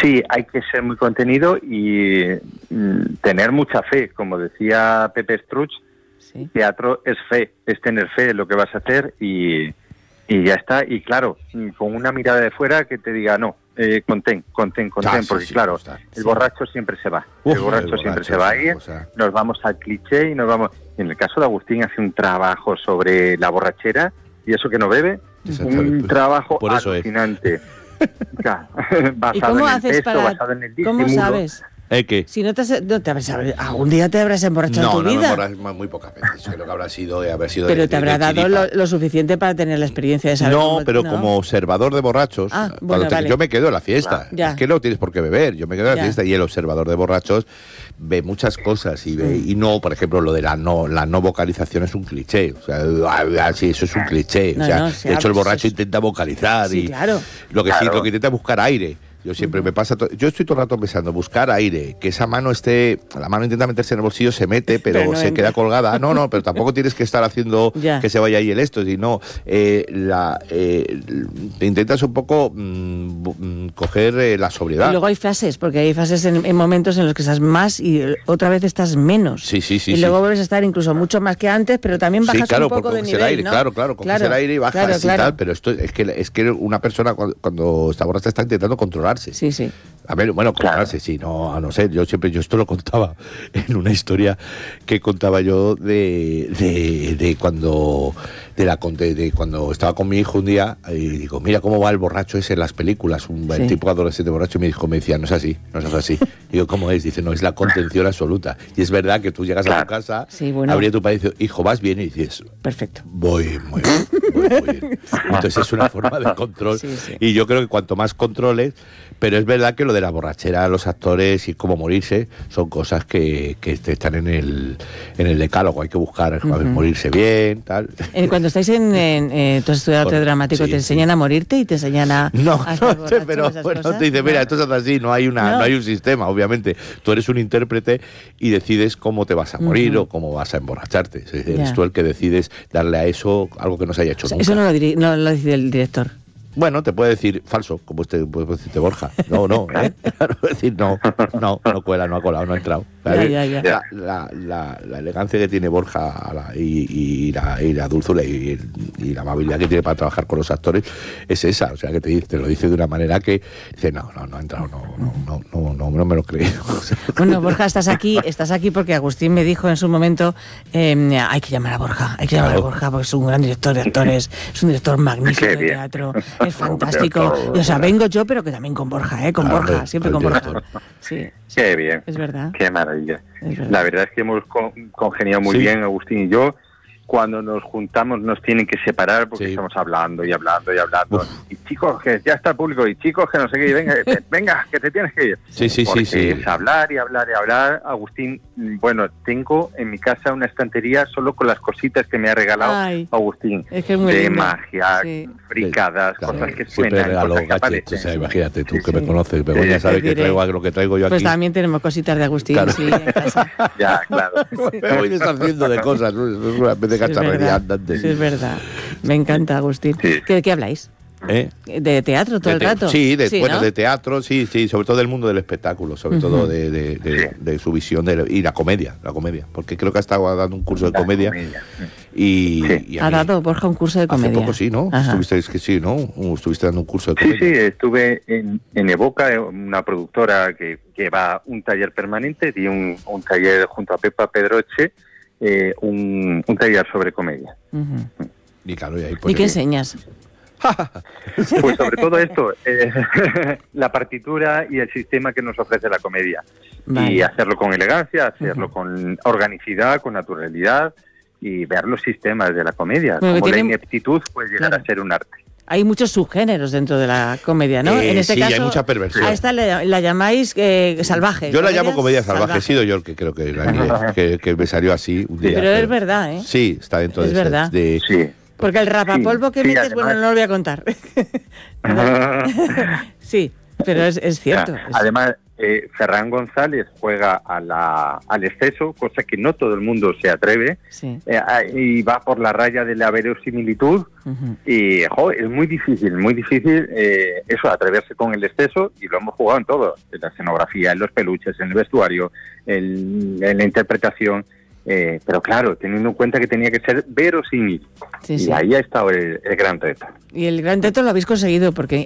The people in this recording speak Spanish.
Sí, hay que ser muy contenido y tener mucha fe. Como decía Pepe Struch, Sí. teatro es fe, es tener fe en lo que vas a hacer y ya está. Y claro, con una mirada de fuera que te diga, no, contén, porque claro, el borracho siempre se va. El borracho siempre se va a ir, nos vamos al cliché y nos vamos... En el caso de Agustín hace un trabajo sobre la borrachera y eso que no bebe, un trabajo alucinante. Claro, basado en el texto, basado en el ¿Cómo sabes? ¿Qué? Si no te habrás, algún día te habrás emborrachado en tu vida. No, muy pocas veces. Creo que habrá sido Pero te habrá dado lo suficiente para tener la experiencia de saber. No, pero como observador de borrachos, yo me quedo en la fiesta. Claro, es que no tienes por qué beber. Yo me quedo en la fiesta y el observador de borrachos ve muchas cosas y ve, y no, por ejemplo, lo de la no vocalización es un cliché. O sea, sí, eso es un cliché. De hecho, el borracho intenta vocalizar y claro. Lo que intenta es buscar aire. Yo siempre me pasa, yo estoy todo el rato pensando, buscar aire, que esa mano la mano intenta meterse en el bolsillo, se mete, pero no se queda colgada. No, pero tampoco tienes que estar haciendo que se vaya ahí el esto, sino intentas un poco coger la sobriedad. Y luego hay fases, porque hay fases en momentos en los que estás más y otra vez estás menos. Sí. Y luego vuelves a estar incluso mucho más que antes, pero también bajas un poco de nivel, el aire, ¿no? Claro, coges el aire y bajas y tal, pero esto es que una persona cuando está borracha está intentando controlar. Sí. A ver, bueno, controlarse, sí, no sé, yo esto lo contaba en una historia que contaba yo de cuando estaba con mi hijo un día y digo, mira cómo va el borracho ese en las películas, el tipo adolescente borracho, y mi hijo me decía, no es así. Y yo, ¿cómo es? Dice, no, es la contención absoluta. Y es verdad que tú llegas a tu casa, abrías tu padre y dices, hijo, ¿vas bien? Y dices, perfecto. Voy muy bien. Entonces es una forma de control. Sí. Y yo creo que cuanto más controles, pero es verdad que lo de la borrachera, los actores y cómo morirse, son cosas que están en el decálogo. Hay que buscar morirse bien, tal. Cuando estáis tú has estudiado arte dramático, ¿te enseñan a morirte y te enseñan a... pero bueno, te dice, mira, esto es así, no hay un sistema, obviamente. Tú eres un intérprete y decides cómo te vas a morir o cómo vas a emborracharte. Eres tú el que decides darle a eso algo que no se haya hecho nunca. Eso no lo decide el director. Bueno, te puede decir falso, como puede decirte Borja. No, Claro, decir no cuela, no ha colado, no ha entrado. Ya. La elegancia que tiene Borja y la dulzura y la amabilidad que tiene para trabajar con los actores es esa. O sea, que te lo dice de una manera que dice, no ha entrado, no me lo creo. Bueno, Borja, estás aquí porque Agustín me dijo en su momento, hay que llamar a Borja porque es un gran director de actores, es un director magnífico de teatro. Es fantástico. O sea, vengo yo, pero que también con Borja, siempre con Borja. Sí. Qué bien. Es verdad. Qué maravilla. La verdad es que hemos congeniado muy bien, Agustín y yo. Cuando nos juntamos nos tienen que separar porque estamos hablando. Y chicos, que ya está el público, y chicos, que no sé qué, venga, que te tienes que ir. Sí. Es hablar y hablar. Agustín, bueno, tengo en mi casa una estantería solo con las cositas que me ha regalado Agustín. Es que es muy de lindo. Magia, fricadas, cosas que suenan, regalo cosas que gadgets, o sea, imagínate tú que me conoces, Begoña sabe que traigo lo que traigo yo aquí. Pues también tenemos cositas de Agustín, en casa. Ya, claro. Me voy deshaciendo de cosas, ¿no? Es una vez de cacharrería andante. Sí, es verdad. Me encanta, Agustín. Sí. ¿De qué habláis? ¿De teatro todo el rato? Sí, ¿no? de teatro, sí, sobre todo del mundo del espectáculo, sobre todo de su visión y la comedia, porque creo que ha estado dando un curso de comedia. Y ha dado Borja un curso de comedia. Hace poco sí, ¿no? Estuviste dando un curso de comedia. Sí, estuve en Evoca, una productora que lleva un taller permanente, di un taller junto a Pepa Pedroche, un taller sobre comedia. Y claro, ¿Y qué enseñas? Pues sobre todo esto, la partitura y el sistema que nos ofrece la comedia. Vale. Y hacerlo con elegancia, hacerlo con organicidad, con naturalidad y ver los sistemas de la comedia. Como la ineptitud puede llegar a ser un arte. Hay muchos subgéneros dentro de la comedia, ¿no? En este caso, hay mucha perversión. A esta la llamáis salvaje. Yo la llamo comedia salvaje. He sido yo el que creo que me salió así un día. Pero es verdad, ¿eh? Sí, está dentro es verdad. Sí. Porque el rapapolvo que metes, además... bueno, no lo voy a contar. Sí, pero es cierto. Además, Ferran González juega al exceso, cosa que no todo el mundo se atreve, y va por la raya de la verosimilitud, y es muy difícil eso, atreverse con el exceso, y lo hemos jugado en todo, en la escenografía, en los peluches, en el vestuario, en la interpretación, pero claro, teniendo en cuenta que tenía que ser verosímil, y ahí ha estado el gran reto. Y el gran reto lo habéis conseguido, porque